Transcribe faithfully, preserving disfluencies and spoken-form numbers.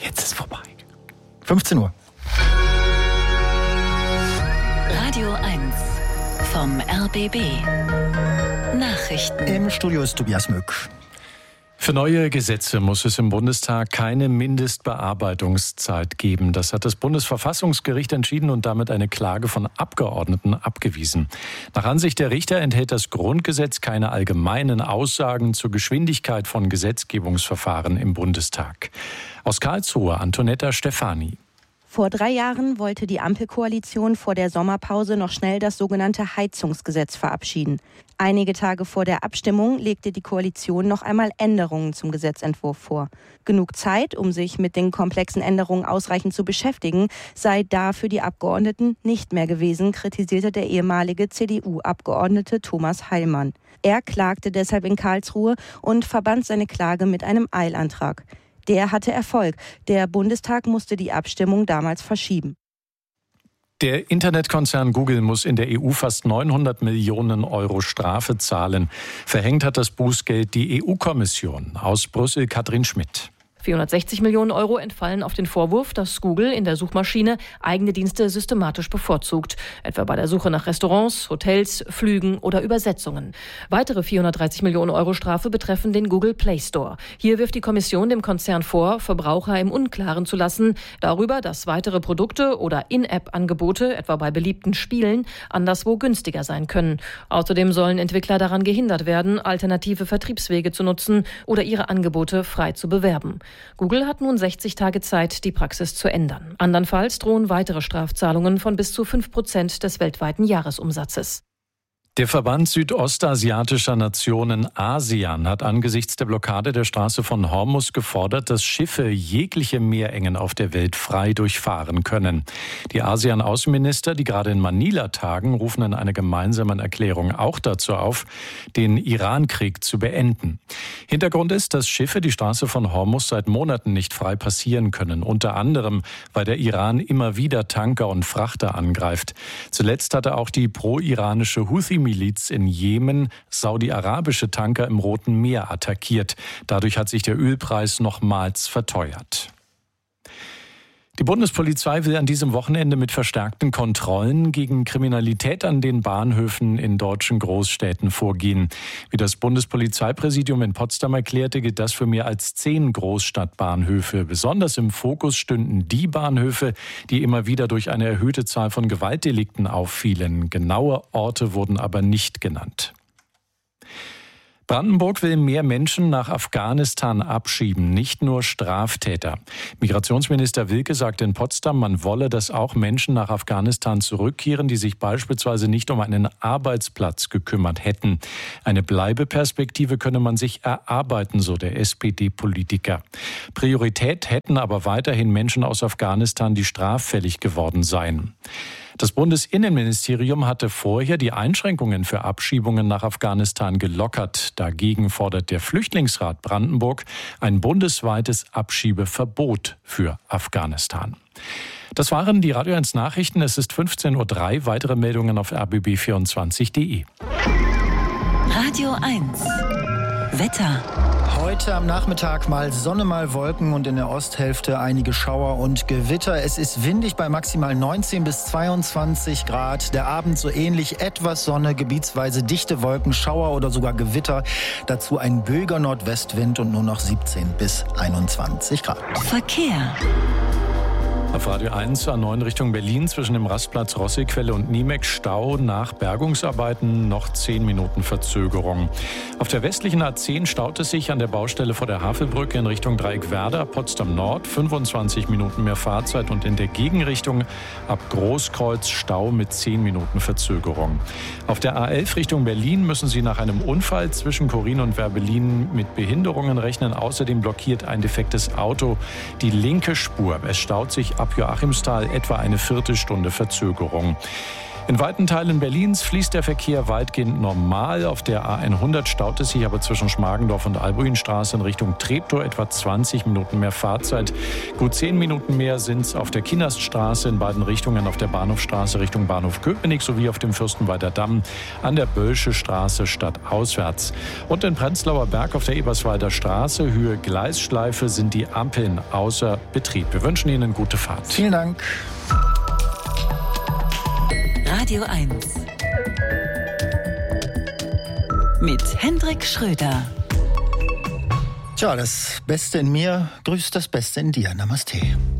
Jetzt ist vorbei. fünfzehn Uhr. Radio eins vom R B B. Nachrichten. Im Studio ist Tobias Mück. Für neue Gesetze muss es im Bundestag keine Mindestbearbeitungszeit geben. Das hat das Bundesverfassungsgericht entschieden und damit eine Klage von Abgeordneten abgewiesen. Nach Ansicht der Richter enthält das Grundgesetz keine allgemeinen Aussagen zur Geschwindigkeit von Gesetzgebungsverfahren im Bundestag. Aus Karlsruhe Antonetta Stefani. Vor drei Jahren wollte die Ampelkoalition vor der Sommerpause noch schnell das sogenannte Heizungsgesetz verabschieden. Einige Tage vor der Abstimmung legte die Koalition noch einmal Änderungen zum Gesetzentwurf vor. Genug Zeit, um sich mit den komplexen Änderungen ausreichend zu beschäftigen, sei da für die Abgeordneten nicht mehr gewesen, kritisierte der ehemalige C D U-Abgeordnete Thomas Heilmann. Er klagte deshalb in Karlsruhe und verband seine Klage mit einem Eilantrag. Der hatte Erfolg. Der Bundestag musste die Abstimmung damals verschieben. Der Internetkonzern Google muss in der E U fast neunhundert Millionen Euro Strafe zahlen. Verhängt hat das Bußgeld die E U-Kommission. Aus Brüssel Katrin Schmidt. vierhundertsechzig Millionen Euro entfallen auf den Vorwurf, dass Google in der Suchmaschine eigene Dienste systematisch bevorzugt. Etwa bei der Suche nach Restaurants, Hotels, Flügen oder Übersetzungen. Weitere vierhundertdreißig Millionen Euro Strafe betreffen den Google Play Store. Hier wirft die Kommission dem Konzern vor, Verbraucher im Unklaren zu lassen darüber, dass weitere Produkte oder In-App-Angebote, etwa bei beliebten Spielen, anderswo günstiger sein können. Außerdem sollen Entwickler daran gehindert werden, alternative Vertriebswege zu nutzen oder ihre Angebote frei zu bewerben. Google hat nun sechzig Tage Zeit, die Praxis zu ändern. Andernfalls drohen weitere Strafzahlungen von bis zu fünf Prozent des weltweiten Jahresumsatzes. Der Verband südostasiatischer Nationen ASEAN hat angesichts der Blockade der Straße von Hormuz gefordert, dass Schiffe jegliche Meerengen auf der Welt frei durchfahren können. Die ASEAN-Außenminister, die gerade in Manila tagen, rufen in einer gemeinsamen Erklärung auch dazu auf, den Iran-Krieg zu beenden. Hintergrund ist, dass Schiffe die Straße von Hormuz seit Monaten nicht frei passieren können, unter anderem, weil der Iran immer wieder Tanker und Frachter angreift. Zuletzt hatte auch die pro-iranische Houthi Miliz in Jemen saudi-arabische Tanker im Roten Meer attackiert. Dadurch hat sich der Ölpreis nochmals verteuert. Die Bundespolizei will an diesem Wochenende mit verstärkten Kontrollen gegen Kriminalität an den Bahnhöfen in deutschen Großstädten vorgehen. Wie das Bundespolizeipräsidium in Potsdam erklärte, gilt das für mehr als zehn Großstadtbahnhöfe. Besonders im Fokus stünden die Bahnhöfe, die immer wieder durch eine erhöhte Zahl von Gewaltdelikten auffielen. Genaue Orte wurden aber nicht genannt. Brandenburg will mehr Menschen nach Afghanistan abschieben, nicht nur Straftäter. Migrationsminister Wilke sagte in Potsdam, man wolle, dass auch Menschen nach Afghanistan zurückkehren, die sich beispielsweise nicht um einen Arbeitsplatz gekümmert hätten. Eine Bleibeperspektive könne man sich erarbeiten, so der S P D-Politiker. Priorität hätten aber weiterhin Menschen aus Afghanistan, die straffällig geworden seien. Das Bundesinnenministerium hatte vorher die Einschränkungen für Abschiebungen nach Afghanistan gelockert. Dagegen fordert der Flüchtlingsrat Brandenburg ein bundesweites Abschiebeverbot für Afghanistan. Das waren die Radio eins Nachrichten. Es ist fünfzehn Uhr drei. Weitere Meldungen auf r b b vierundzwanzig punkt d e. Radio eins. Wetter. Heute am Nachmittag mal Sonne, mal Wolken und in der Osthälfte einige Schauer und Gewitter. Es ist windig bei maximal neunzehn bis zweiundzwanzig Grad. Der Abend so ähnlich, etwas Sonne, gebietsweise dichte Wolken, Schauer oder sogar Gewitter. Dazu ein böiger Nordwestwind und nur noch siebzehn bis einundzwanzig Grad. Verkehr. Auf Radio eins A neun Richtung Berlin zwischen dem Rastplatz Rossingquelle und Niemek Stau nach Bergungsarbeiten, noch zehn Minuten Verzögerung. Auf der westlichen A zehn staut es sich an der Baustelle vor der Havelbrücke in Richtung Dreieckwerder, Potsdam Nord, fünfundzwanzig Minuten mehr Fahrzeit und in der Gegenrichtung ab Großkreuz Stau mit zehn Minuten Verzögerung. Auf der A elf Richtung Berlin müssen Sie nach einem Unfall zwischen Chorin und Werbelin mit Behinderungen rechnen. Außerdem blockiert ein defektes Auto die linke Spur. Es staut sich ab Joachimsthal etwa eine Viertelstunde Verzögerung. In weiten Teilen Berlins fließt der Verkehr weitgehend normal. Auf der A hundert staut es sich aber zwischen Schmargendorf und Albuinstraße in Richtung Treptow etwa zwanzig Minuten mehr Fahrzeit. Gut zehn Minuten mehr sind es auf der Kinnerststraße in beiden Richtungen, auf der Bahnhofstraße Richtung Bahnhof Köpenick sowie auf dem Fürstenwalder Damm an der Böllsche Straße stadtauswärts. Und in Prenzlauer Berg auf der Eberswalder Straße Höhe Gleisschleife sind die Ampeln außer Betrieb. Wir wünschen Ihnen gute Fahrt. Vielen Dank. Radio eins mit Hendrik Schröder. Tja, das Beste in mir grüßt das Beste in dir. Namaste.